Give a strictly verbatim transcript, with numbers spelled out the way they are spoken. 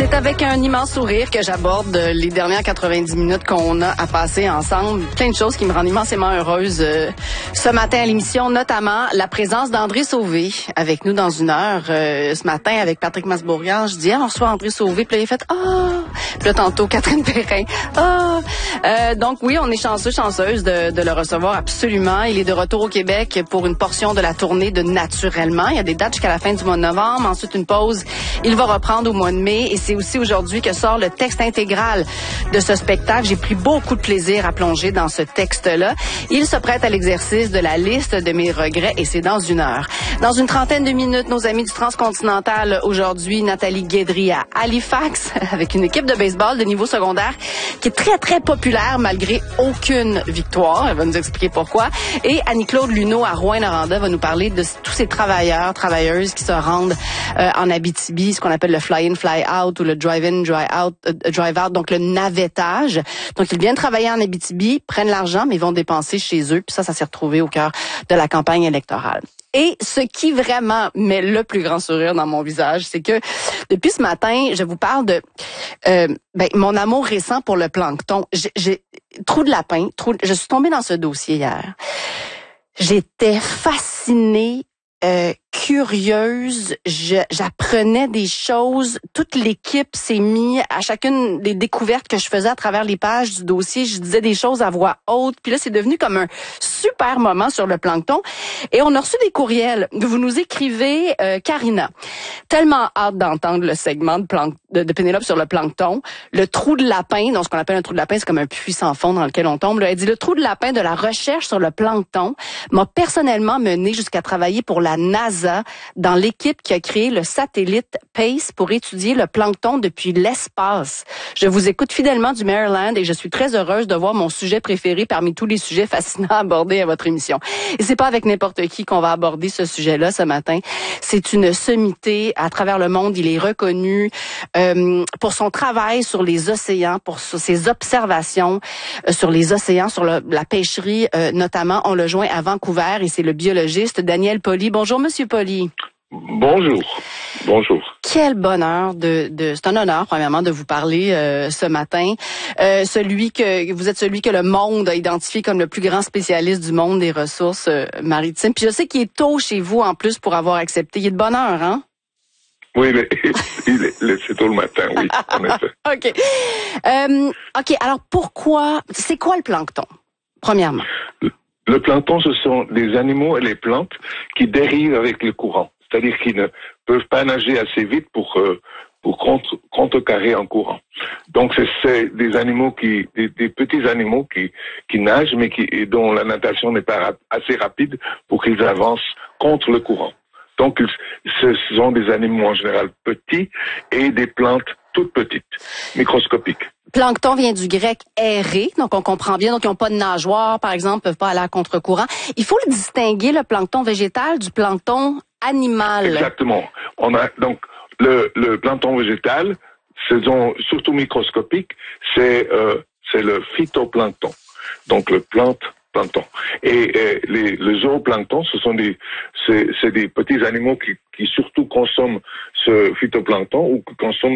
C'est avec un immense sourire que j'aborde les dernières quatre-vingt-dix minutes qu'on a à passer ensemble. Plein de choses qui me rendent immensément heureuse euh, ce matin à l'émission, notamment la présence d'André Sauvé avec nous dans une heure. Euh, ce matin, avec Patrick Masbourian, je dis ah, on reçoit André Sauvé, puis là, il a fait « Ah! Oh! » Puis là, tantôt, Catherine Perrin. « Ah! Oh! » euh, Donc oui, on est chanceux, chanceuse de, de le recevoir absolument. Il est de retour au Québec pour une portion de la tournée de Naturellement. Il y a des dates jusqu'à la fin du mois de novembre. Ensuite, une pause. Il va reprendre au mois de mai. Et c'est aussi aujourd'hui que sort le texte intégral de ce spectacle. J'ai pris beaucoup de plaisir à plonger dans ce texte-là. Il se prête à l'exercice de la liste de mes regrets et c'est dans une heure. Dans une trentaine de minutes, nos amis du Transcontinental, aujourd'hui, Nathalie Guédry à Halifax, avec une équipe de baseball de niveau secondaire qui est très, très populaire malgré aucune victoire. Elle va nous expliquer pourquoi. Et Annie-Claude Luneau à Rouyn-Noranda va nous parler de tous ces travailleurs, travailleuses qui se rendent euh, en Abitibi, ce qu'on appelle le fly-in, fly-out ou le drive-in, drive-out, euh, drive-out, donc le navettage. Donc, ils viennent travailler en Abitibi, prennent l'argent, mais ils vont dépenser chez eux. Puis ça, ça s'est retrouvé au cœur de la campagne électorale. Et ce qui vraiment met le plus grand sourire dans mon visage, c'est que depuis ce matin, je vous parle de euh, ben, mon amour récent pour le plancton. J'ai, j'ai trou de lapin, trou, je suis tombée dans ce dossier hier. J'étais fascinée, euh, curieuse, je, j'apprenais des choses. Toute l'équipe s'est mise à chacune des découvertes que je faisais à travers les pages du dossier. Je disais des choses à voix haute. Puis là, c'est devenu comme un super moment sur le plancton. Et on a reçu des courriels. Vous nous écrivez, euh, Karina, tellement hâte d'entendre le segment de, planc- de, de Pénélope sur le plancton. Le trou de lapin, donc ce qu'on appelle un trou de lapin, c'est comme un puits sans fond dans lequel on tombe. Là, elle dit, le trou de lapin de la recherche sur le plancton m'a personnellement mené jusqu'à travailler pour la NASA dans l'équipe qui a créé le satellite PACE pour étudier le plancton depuis l'espace. Je vous écoute fidèlement du Maryland et je suis très heureuse de voir mon sujet préféré parmi tous les sujets fascinants abordés à votre émission. Et c'est pas avec n'importe qui qu'on va aborder ce sujet-là ce matin. C'est une sommité à travers le monde. Il est reconnu euh, pour son travail sur les océans, pour ses observations euh, sur les océans, sur le, la pêcherie euh, notamment. On le joint à Vancouver et c'est le biologiste Daniel Pauly. Bonjour, Monsieur Pauly. Bonjour. Bonjour. Quel bonheur de, de c'est un honneur premièrement de vous parler euh, ce matin. Euh, celui que vous êtes celui que le monde a identifié comme le plus grand spécialiste du monde des ressources euh, maritimes. Puis je sais qu'il est tôt chez vous en plus pour avoir accepté. Il est de bonne heure, hein? Oui, mais il est, c'est tôt le matin, oui, en effet. OK. Euh, OK, alors pourquoi c'est quoi le plancton? Premièrement. Le, le plancton, ce sont les animaux et les plantes qui dérivent avec le courant. C'est-à-dire qu'ils ne peuvent pas nager assez vite pour euh, pour contre, contrecarrer en courant. Donc c'est, c'est des animaux qui des, des petits animaux qui qui nagent mais qui et dont la natation n'est pas rap- assez rapide pour qu'ils avancent contre le courant. Donc ce sont des animaux en général petits et des plantes toutes petites, microscopiques. Plancton vient du grec errer, donc on comprend bien, donc ils n'ont pas de nageoires, par exemple, peuvent pas aller à contre-courant. Il faut le distinguer, le plancton végétal, du plancton animal. Exactement. On a donc le, le plancton végétal, c'est donc, surtout microscopique, c'est euh, c'est le phytoplancton, donc le plante plancton. Et, et les, le zooplancton, ce sont des c'est, c'est des petits animaux qui, qui surtout consomment ce phytoplancton ou qui consomment